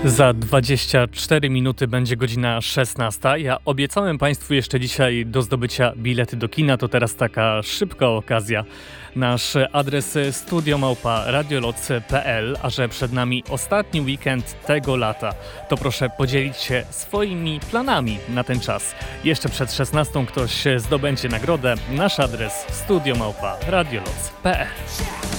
Za 24 minuty będzie godzina 16. Ja obiecałem Państwu jeszcze dzisiaj do zdobycia bilety do kina, to teraz taka szybka okazja. Nasz adres studio@radioloc.pl, a że przed nami ostatni weekend tego lata, to proszę podzielić się swoimi planami na ten czas. Jeszcze przed 16 ktoś zdobędzie nagrodę. Nasz adres studio@radioloc.pl.